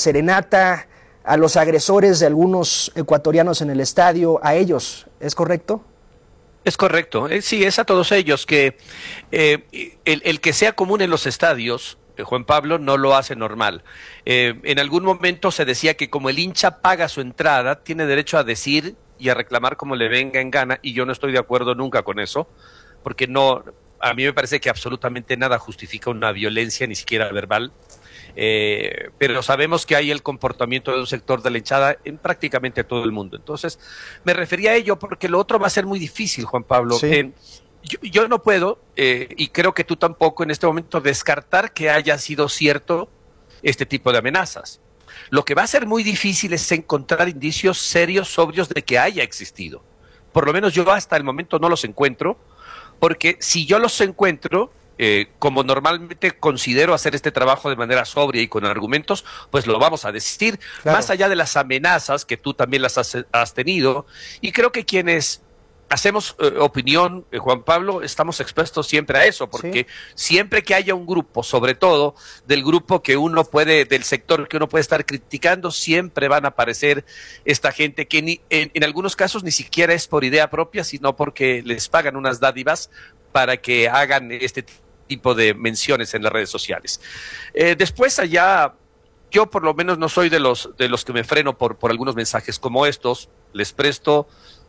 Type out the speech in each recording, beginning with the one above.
serenata a los agresores de algunos ecuatorianos en el estadio, a ellos, ¿es correcto? Es correcto, sí, es a todos ellos que el que sea común en los estadios, Juan Pablo, no lo hace normal. En algún momento se decía que como el hincha paga su entrada, tiene derecho a decir y a reclamar como le venga en gana, y yo no estoy de acuerdo nunca con eso, porque no, a mí me parece que absolutamente nada justifica una violencia, ni siquiera verbal. Pero sabemos que hay el comportamiento de un sector de la hinchada en prácticamente todo el mundo. Entonces, me refería a ello porque lo otro va a ser muy difícil, Juan Pablo. Sí. Yo no puedo, y creo que tú tampoco en este momento, descartar que haya sido cierto este tipo de amenazas. Lo que va a ser muy difícil es encontrar indicios serios, sobrios de que haya existido. Por lo menos yo hasta el momento no los encuentro, porque si yo los encuentro, como normalmente considero hacer este trabajo de manera sobria y con argumentos, pues lo vamos a decir, Claro. más allá de las amenazas que tú también las has tenido, y creo que quienes hacemos opinión, Juan Pablo, estamos expuestos siempre a eso, porque siempre que haya un grupo, sobre todo del grupo que uno puede, del sector que uno puede estar criticando, siempre van a aparecer esta gente que en algunos casos ni siquiera es por idea propia, sino porque les pagan unas dádivas para que hagan este tipo de menciones en las redes sociales. Después allá, yo por lo menos no soy de los que me freno por algunos mensajes como estos, les presto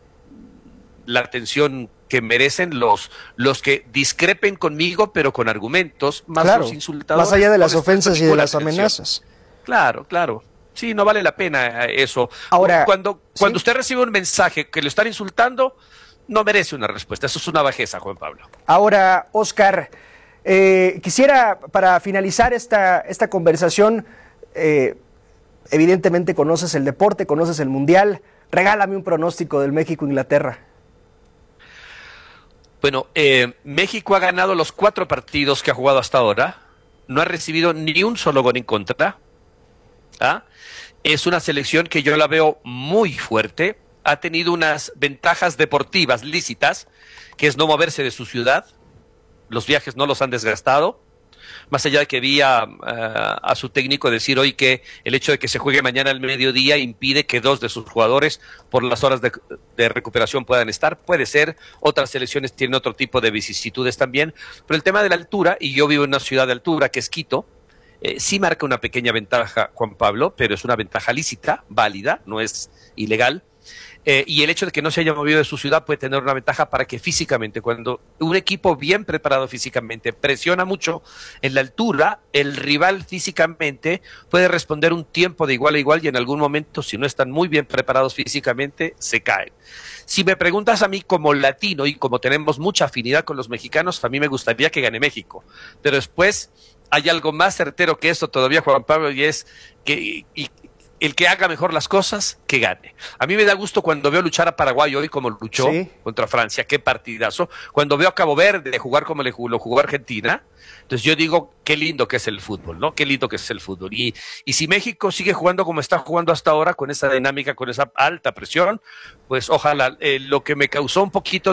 la atención que merecen los que discrepen conmigo, pero con argumentos, más Claro, los insultadores. más allá de las no les presto ofensas y de ninguna las atención. amenazas. Claro, claro. Sí, no vale la pena eso. Ahora, Cuando ¿sí? usted recibe un mensaje que lo están insultando, no merece una respuesta. Eso es una bajeza, Juan Pablo. Ahora, Óscar, quisiera, para finalizar esta conversación, evidentemente conoces el deporte, conoces el Mundial, regálame un pronóstico del México-Inglaterra. Bueno, México ha ganado los 4 partidos que ha jugado hasta ahora, no ha recibido ni un solo gol en contra. ¿Ah? Es una selección que yo la veo muy fuerte, ha tenido unas ventajas deportivas lícitas, que es no moverse de su ciudad, los viajes no los han desgastado, más allá de que vi a su técnico decir hoy que el hecho de que se juegue mañana al mediodía impide que 2 de sus jugadores por las horas de recuperación puedan estar, puede ser, otras selecciones tienen otro tipo de vicisitudes también, pero el tema de la altura, y yo vivo en una ciudad de altura que es Quito, sí marca una pequeña ventaja, Juan Pablo, pero es una ventaja lícita, válida, no es ilegal. Y el hecho de que no se haya movido de su ciudad puede tener una ventaja para que físicamente, cuando un equipo bien preparado físicamente presiona mucho en la altura, el rival físicamente puede responder un tiempo de igual a igual y en algún momento, si no están muy bien preparados físicamente, se caen. Si me preguntas a mí como latino y como tenemos mucha afinidad con los mexicanos, a mí me gustaría que gane México. Pero después hay algo más certero que esto todavía, Juan Pablo, y es que el que haga mejor las cosas, que gane. A mí me da gusto cuando veo luchar a Paraguay hoy como luchó contra Francia, qué partidazo. Cuando veo a Cabo Verde jugar como lo jugó Argentina, entonces yo digo, qué lindo que es el fútbol, ¿no? Qué lindo que es el fútbol. Y si México sigue jugando como está jugando hasta ahora, con esa dinámica, con esa alta presión, pues ojalá. Lo que me causó un poquito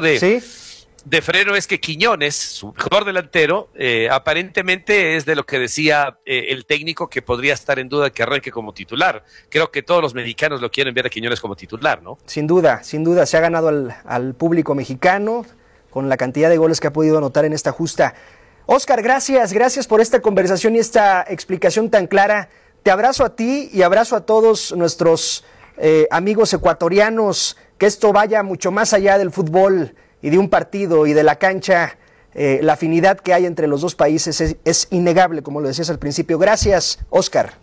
de freno es que Quiñones, su mejor delantero, aparentemente es de lo que decía el técnico, que podría estar en duda que arranque como titular. Creo que todos los mexicanos lo quieren ver a Quiñones como titular, ¿no? Sin duda, se ha ganado al público mexicano con la cantidad de goles que ha podido anotar en esta justa. Óscar, gracias por esta conversación y esta explicación tan clara. Te abrazo a ti y abrazo a todos nuestros amigos ecuatorianos, que esto vaya mucho más allá del fútbol y de un partido y de la cancha. La afinidad que hay entre los dos países es innegable, como lo decías al principio. Gracias, Óscar.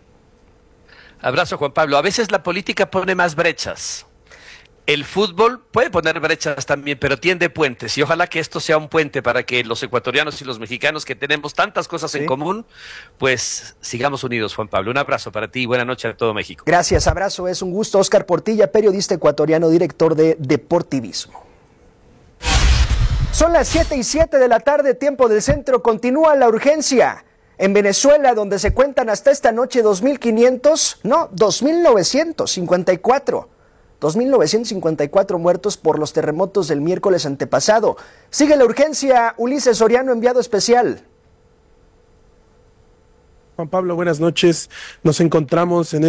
Abrazo, Juan Pablo. A veces la política pone más brechas. El fútbol puede poner brechas también, pero tiende puentes, y ojalá que esto sea un puente para que los ecuatorianos y los mexicanos, que tenemos tantas cosas en común, pues sigamos unidos, Juan Pablo. Un abrazo para ti y buena noche a todo México. Gracias, abrazo, es un gusto. Óscar Portilla, periodista ecuatoriano, director de Deportivismo. Son las 7:07 de la tarde, tiempo del centro. Continúa la urgencia en Venezuela, donde se cuentan hasta esta noche 2.954 muertos por los terremotos del miércoles antepasado. Sigue la urgencia, Ulises Soriano, enviado especial. Juan Pablo, buenas noches. Nos encontramos en